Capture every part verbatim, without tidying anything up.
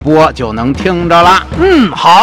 播就能听着了。嗯，好。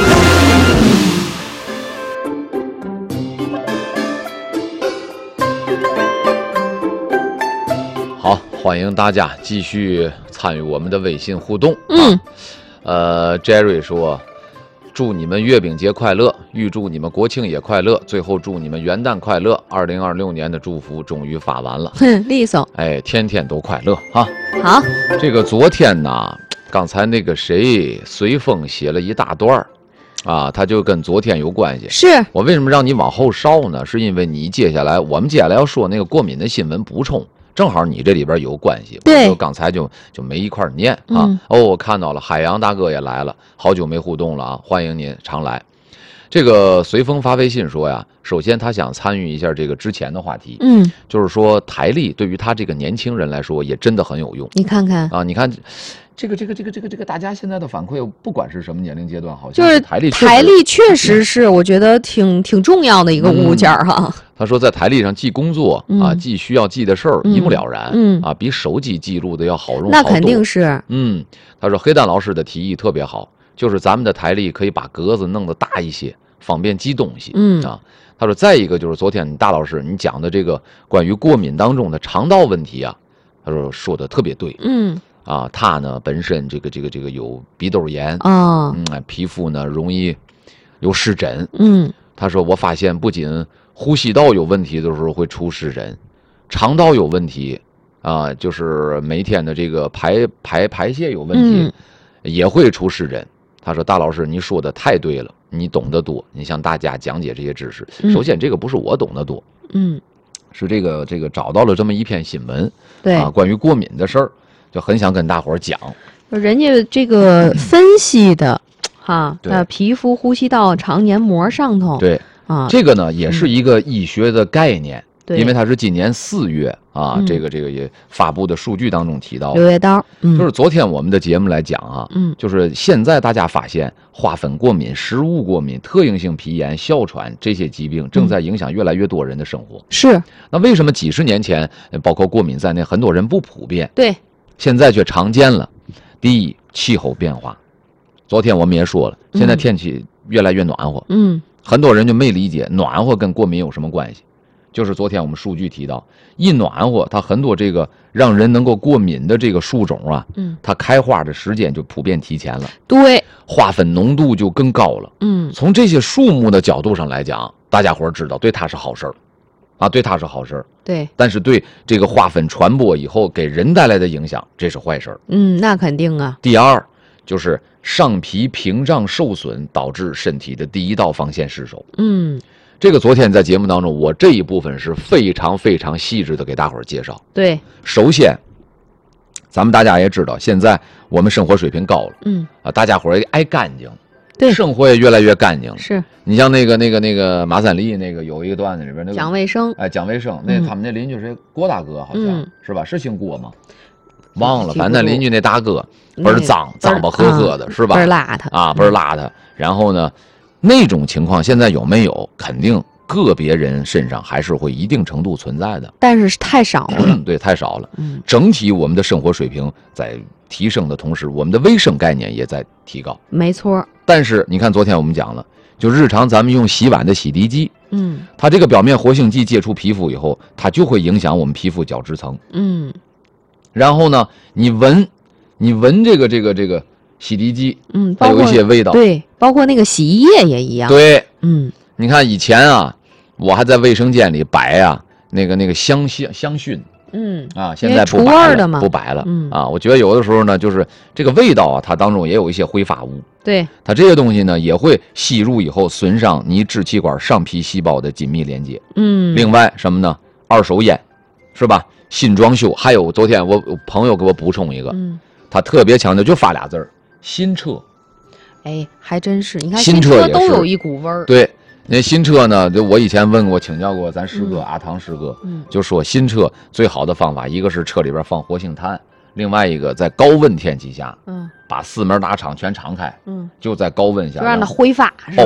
好，欢迎大家继续参与我们的微信互动。 嗯， 啊、呃 ，Jerry 说，祝你们月饼节快乐，预祝你们国庆也快乐，最后祝你们元旦快乐。二零二六年的祝福终于发完了， 哼，利索。 哎，天天都快乐哈。 好， 这个昨天呢，刚才那个谁随风写了一大段儿。啊，他就跟昨天有关系。 是我为什么让你往后稍呢？是因为你接下来我们接下来要说那个过敏的新闻补充，正好你这里边有关系。 对， 我刚才就就没一块念啊。 嗯、 哦，我看到了，海洋大哥也来了，好久没互动了啊，欢迎您常来。这个随风发微信说呀，首先他想参与一下这个之前的话题， 嗯， 就是说台历对于他这个年轻人来说也真的很有用。 你看看啊，你看。这个这个这个这个这个，大家现在的反馈，不管是什么年龄阶段，好像就是台历台历确实是我觉得挺挺重要的一个物件哈、嗯。 他说在台历上记工作、嗯、啊，记需要记的事儿、嗯、一目了然， 嗯啊，比手机记录的要好用好多。 那肯定是。 嗯，他说黑蛋老师的提议特别好，就是咱们的台历可以把格子弄得大一些，方便记东西。 嗯啊，他说再一个就是昨天大老师你讲的这个关于过敏当中的肠道问题啊，他说说的特别对。 嗯。 啊，他呢本身这个这个这个有鼻窦炎啊、哦， 嗯，皮肤呢容易有湿疹， 嗯， 他说我发现不仅呼吸道有问题的时候会出湿疹，肠道有问题啊，就是每天的这个排排排泄有问题、嗯，也会出湿疹。他说大老师你说的太对了，你懂得多，你向大家讲解这些知识。 嗯、 首先这个不是我懂得多， 嗯， 是这个这个找到了这么一篇新闻， 对啊，关于过敏的事儿。就很想跟大伙儿讲， 人家这个分析的，哈， 对， 皮肤、呼吸道、肠黏膜上头， 对啊， 这个呢也是一个医学的概念， 对、 嗯，因为它是今年四月啊、 嗯， 这个这个也发布的数据当中提到， 柳叶刀，嗯， 就是昨天我们的节目来讲啊， 嗯， 就是现在大家发现花粉过敏、食物过敏、特应性皮炎、哮喘这些疾病正在影响越来越多人的生活。 是， 那为什么几十年前，包括过敏在内，很多人不普遍？ 对。 现在却常见了。第一，气候变化。昨天我们也说了，现在天气越来越暖和， 嗯， 很多人就没理解暖和跟过敏有什么关系。就是昨天我们数据提到，一暖和，它很多这个让人能够过敏的这个树种啊， 嗯， 它开花的时间就普遍提前了， 对， 花粉浓度就更高了。 嗯， 从这些树木的角度上来讲，大家伙儿知道，对它是好事儿。啊，对它是好事儿， 对， 但是对这个花粉传播以后给人带来的影响，这是坏事儿。 嗯，那肯定啊。 第二就是上皮屏障受损，导致身体的第一道防线失守。 嗯， 这个昨天在节目当中，我这一部分是非常非常细致的给大伙儿介绍。 对， 首先，咱们大家也知道，现在我们生活水平高了， 嗯啊，大家伙儿也爱干净。 对， 生活也越来越干净了。 是你像那个那个那个马三立那个有一个段子里边那个讲卫生， 哎，讲卫生，那、 嗯、 他们那邻居是郭大哥，好像、 嗯、 是吧？是姓郭吗？忘了，反正邻居那大哥倍儿脏，脏吧呵呵的，是吧？ 倍儿邋遢啊，倍儿邋遢。然后呢，那种情况现在有没有？肯定个别人身上还是会一定程度存在的， 但是太少了。 对，太少了。 嗯， 整体我们的生活水平在提升的同时，我们的卫生概念也在提高。 没错。 但是你看，昨天我们讲了，就日常咱们用洗碗的洗涤剂， 嗯， 它这个表面活性剂接触皮肤以后，它就会影响我们皮肤角质层。 嗯， 然后呢，你闻，你闻这个这个这个洗涤剂， 嗯， 它有一些味道。 对，包括那个洗衣液也一样。 对， 嗯， 你看以前啊，我还在卫生间里摆啊，那个那个香香香薰。 嗯啊，现在不除摆了， 的嘛不摆了。 嗯啊，我觉得有的时候呢，就是这个味道啊，它当中也有一些挥发物。 对， 它这些东西呢，也会吸入以后损伤你支气管上皮细胞的紧密连接。 嗯， 另外什么呢？二手烟，是吧？新装修，还有昨天我朋友给我补充一个， 嗯， 他特别强调，就发俩字儿：新车。 哎，还真是，你看新车也都有一股味儿。 对。那新车呢？就我以前问过、请教过咱师哥、 嗯、 阿唐师哥， 嗯， 就说新车最好的方法，一个是车里边放活性炭，另外一个在高温天气下， 嗯， 把四门大敞全敞开， 嗯， 就在高温下就让它挥发，是吧？ 暴晒，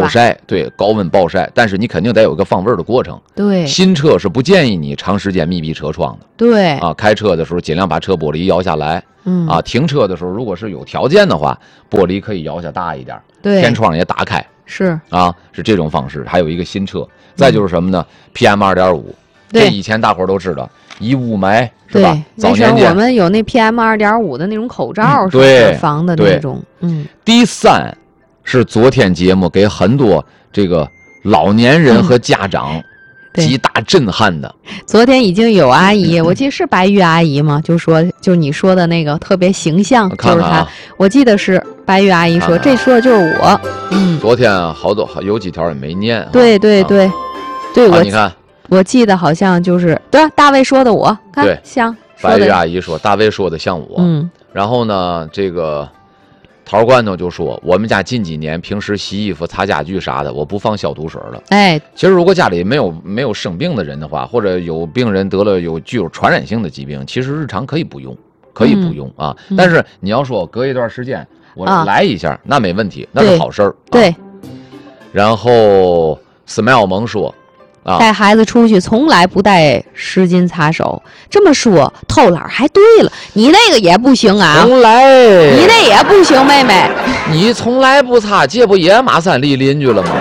对，高温暴晒，但是你肯定得有一个放味儿的过程。 对， 新车是不建议你长时间密闭车窗的。 对啊，开车的时候尽量把车玻璃摇下来。 嗯啊，停车的时候如果是有条件的话，玻璃可以摇下大一点， 对， 天窗也打开。 是啊，是这种方式。还有一个新车，再就是什么呢、嗯、？P M 二点五，这以前大伙儿都知道，一雾霾是吧？早年间我们有那 P M 二点五的那种口罩， 嗯、对， 防的那种。嗯。 第三是昨天节目给很多这个老年人和家长极大震撼的。 嗯、昨天已经有阿姨，我记得是白玉阿姨吗？就说就你说的那个特别形象， 看看啊、 就是她，我记得是白玉阿姨说，看看这说的就是我。嗯， 昨天好多有几条也没念、啊。 对对对，啊、对我、 啊、你看， 我记得好像就是对大卫说的我，看对像白玉阿姨说大卫说的像我。 嗯， 然后呢，这个桃罐头就说我们家近几年平时洗衣服、擦家具啥的，我不放消毒水了。 哎， 其实如果家里没有没有生病的人的话，或者有病人得了有具有传染性的疾病，其实日常可以不用，可以不用、嗯、啊。但是你要说隔一段时间。我来一下、啊，那没问题，那是好事儿。 对。 啊、然后 Smile 萌说，啊， 带孩子出去从来不带湿巾擦手。这么说，偷懒还对了，你那个也不行啊。 从来， 你那也不行，妹妹。 你从来不擦，这不也马三立邻居了吗？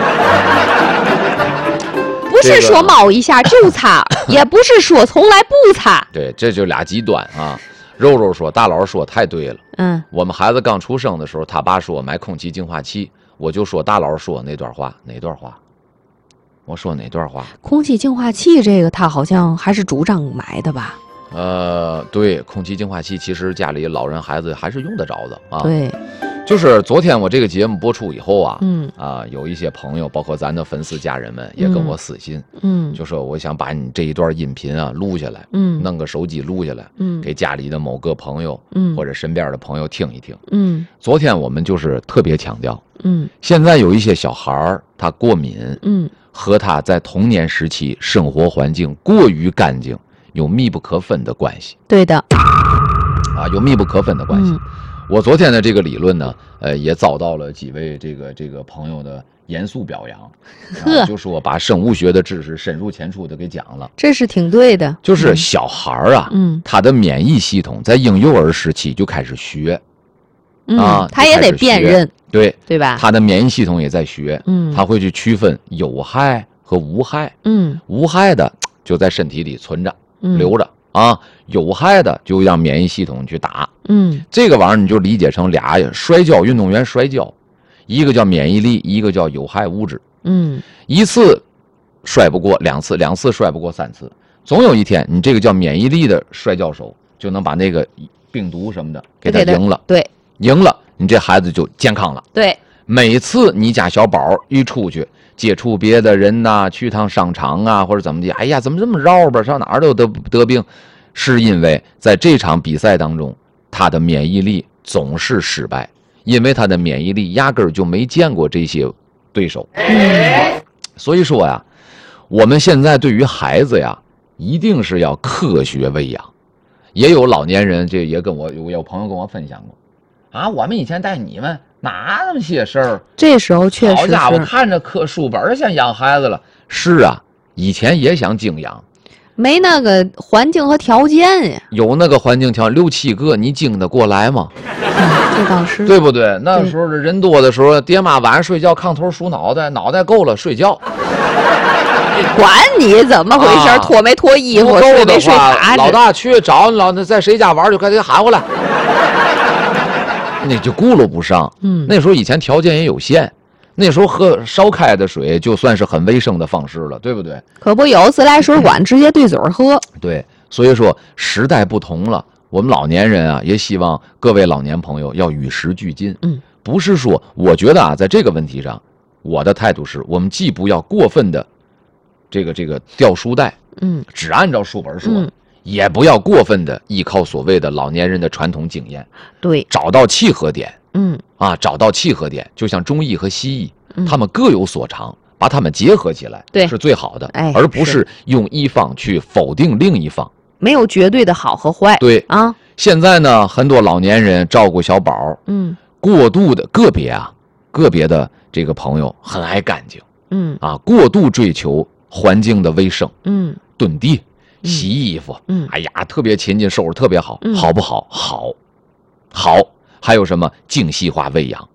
不是说猫一下就擦，这个、也不是说从来不擦。 对，这就俩极端啊。肉肉说，大佬说太对了。 嗯， 我们孩子刚出生的时候，他爸说买空气净化器，我就说大佬说那段话，哪段话？我说哪段话？ 空气净化器这个，他好像还是主张买的吧？ 呃，对，空气净化器其实家里老人孩子还是用得着的啊。 对， 就是昨天我这个节目播出以后啊， 嗯啊，有一些朋友，包括咱的粉丝家人们，也跟我私信， 嗯， 就说我想把你这一段音频啊录下来， 嗯， 弄个手机录下来， 嗯， 给家里的某个朋友， 嗯， 或者身边的朋友听一听， 嗯。 昨天我们就是特别强调， 嗯， 现在有一些小孩儿他过敏， 嗯， 和他在童年时期生活环境过于干净有密不可分的关系。 对的， 啊，有密不可分的关系。 嗯、 我昨天的这个理论呢，呃，也遭到了几位这个这个朋友的严肃表扬，啊、就说把生物学的知识深入浅出的给讲了， 这是挺对的。 就是小孩啊， 嗯， 他的免疫系统在婴幼儿时期就开始学， 嗯、 啊， 他也得辨认， 对对吧？ 他的免疫系统也在学， 嗯， 他会去区分有害和无害， 嗯， 无害的就在身体里存着。 嗯、 留着啊，有害的就让免疫系统去打。 嗯， 这个玩意儿你就理解成俩摔跤运动员摔跤，一个叫免疫力，一个叫有害物质。 嗯， 一次摔不过两次，两次摔不过三次，总有一天你这个叫免疫力的摔跤手就能把那个病毒什么的给他赢了。 对， 赢了，你这孩子就健康了。 对， 每次你家小宝一出去接触别的人呐、啊，去趟商场啊，或者怎么的，哎呀，怎么这么绕吧？上哪儿都得得病，是因为在这场比赛当中，他的免疫力总是失败，因为他的免疫力压根儿就没见过这些对手。 嗯， 所以说呀，我们现在对于孩子呀，一定是要科学喂养。也有老年人，这也跟我有有朋友跟我分享过，啊，我们以前带你们。哪那么些事儿？ 这时候确实是， 好家伙，看着课书本像养孩子了。是啊，以前也想精养， 没那个环境和条件呀。 有那个环境条件，六七个，你精得过来吗？ 嗯、这倒是， 对不对？那时候人多的时候，爹妈晚上睡觉，炕头梳脑袋，脑袋够了睡觉。 管你怎么回事，啊、脱没脱衣服， 睡没睡踏实。 老大去找老在谁家玩，就赶紧喊回来。那就顾噜不上， 嗯， 那时候以前条件也有限，那时候喝烧开的水就算是很卫生的方式了，对不对？ 可不有自来水管直接对嘴喝。 对，所以说时代不同了，我们老年人啊，也希望各位老年朋友要与时俱进。 嗯， 不是说，我觉得啊，在这个问题上，我的态度是我们既不要过分的这个这个掉书袋， 嗯， 只按照书本说。 嗯， 也不要过分的依靠所谓的老年人的传统经验， 对， 找到契合点， 嗯啊，找到契合点，就像中医和西医， 嗯、 他们各有所长，把他们结合起来， 对， 是最好的， 哎， 而不是用一方去否定另一方， 没有绝对的好和坏， 对啊。 现在呢，很多老年人照顾小宝， 嗯， 过度的个别啊，个别的这个朋友很爱干净， 嗯啊，过度追求环境的卫生， 嗯蹲地、洗衣服， 嗯哎呀，特别勤勤，收拾特别好， 嗯好不好？好，好。还有什么精细化喂养？